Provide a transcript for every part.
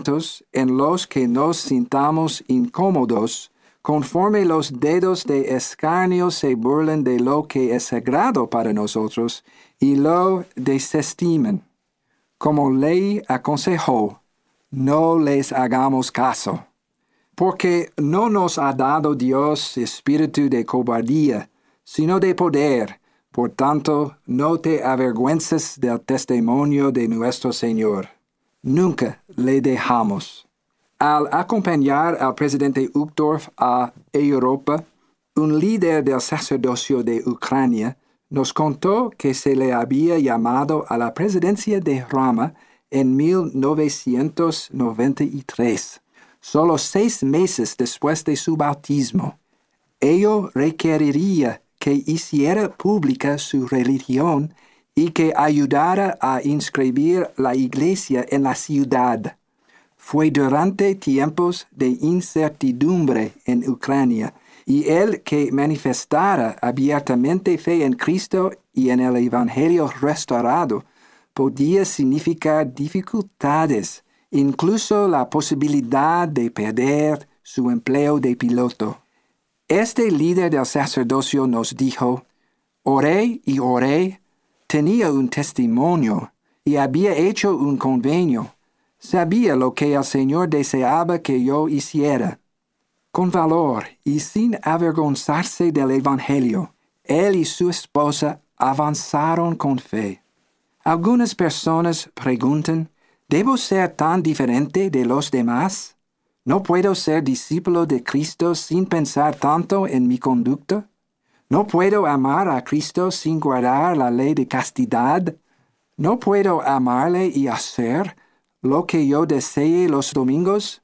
momentos en los que nos sintamos incómodos, conforme los dedos de escarnio se burlen de lo que es sagrado para nosotros y lo desestimen. Como ley aconsejó, no les hagamos caso, porque no nos ha dado Dios espíritu de cobardía, sino de poder. Por tanto, no te avergüences del testimonio de nuestro Señor. Nunca le dejamos. Al acompañar al presidente Uchtdorf a Europa, un líder del sacerdocio de Ucrania nos contó que se le había llamado a la presidencia de Roma en 1993, solo 6 meses después de su bautismo. Ello requeriría que hiciera pública su religión y que ayudara a inscribir la iglesia en la ciudad. Fue durante tiempos de incertidumbre en Ucrania, y el que manifestara abiertamente fe en Cristo y en el Evangelio restaurado podía significar dificultades, incluso la posibilidad de perder su empleo de piloto. Este líder del sacerdocio nos dijo: oré y oré, tenía un testimonio y había hecho un convenio. Sabía lo que el Señor deseaba que yo hiciera. Con valor y sin avergonzarse del Evangelio, él y su esposa avanzaron con fe. Algunas personas preguntan: ¿debo ser tan diferente de los demás? ¿No puedo ser discípulo de Cristo sin pensar tanto en mi conducta? ¿No puedo amar a Cristo sin guardar la ley de castidad? ¿No puedo amarle y hacer lo que yo desee los domingos?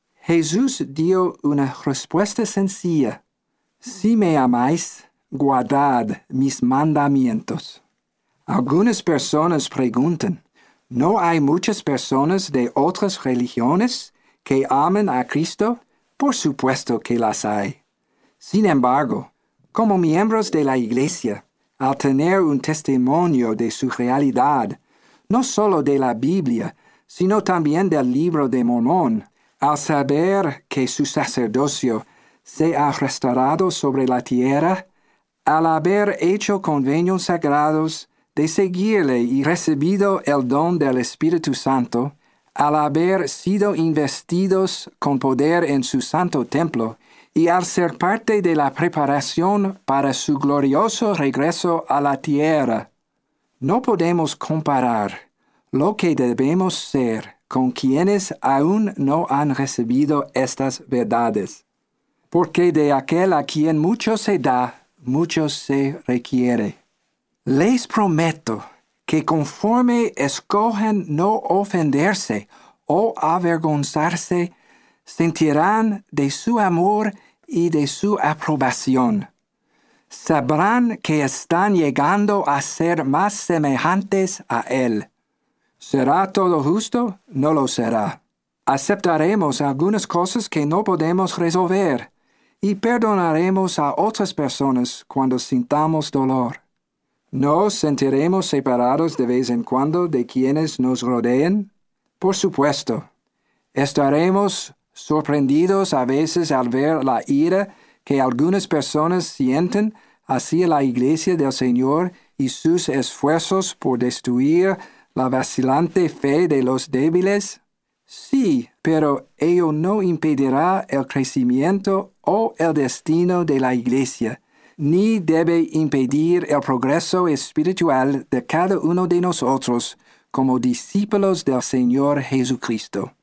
Jesús dio una respuesta sencilla: si me amáis, guardad mis mandamientos. Algunas personas preguntan: ¿no hay muchas personas de otras religiones que aman a Cristo? Por supuesto que las hay. Sin embargo, como miembros de la Iglesia, al tener un testimonio de su realidad, no solo de la Biblia, sino también del Libro de Mormón, al saber que su sacerdocio se ha restaurado sobre la tierra, al haber hecho convenios sagrados de seguirle y recibido el don del Espíritu Santo, al haber sido investidos con poder en su santo templo, y al ser parte de la preparación para su glorioso regreso a la tierra, no podemos comparar lo que debemos ser con quienes aún no han recibido estas verdades, porque de aquel a quien mucho se da, mucho se requiere. Les prometo que conforme escojan no ofenderse o avergonzarse, sentirán de su amor y de su aprobación. Sabrán que están llegando a ser más semejantes a Él. ¿Será todo justo? No lo será. Aceptaremos algunas cosas que no podemos resolver y perdonaremos a otras personas cuando sintamos dolor. ¿Nos sentiremos separados de vez en cuando de quienes nos rodean? Por supuesto. Estaremos sorprendidos a veces al ver la ira que algunas personas sienten hacia la Iglesia del Señor y sus esfuerzos por destruir la vacilante fe de los débiles. Sí, pero ello no impedirá el crecimiento o el destino de la Iglesia, ni debe impedir el progreso espiritual de cada uno de nosotros como discípulos del Señor Jesucristo.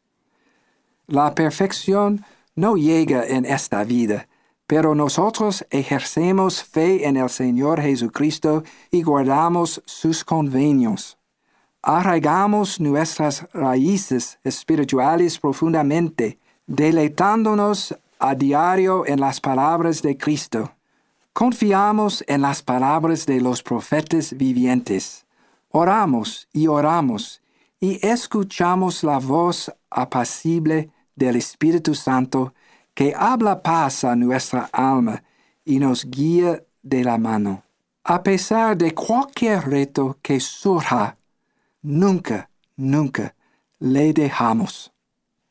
La perfección no llega en esta vida, pero nosotros ejercemos fe en el Señor Jesucristo y guardamos sus convenios. Arraigamos nuestras raíces espirituales profundamente, deleitándonos a diario en las palabras de Cristo. Confiamos en las palabras de los profetas vivientes. Oramos y escuchamos la voz apacible del Espíritu Santo que habla paz a nuestra alma y nos guía de la mano. A pesar de cualquier reto que surja, nunca le dejamos.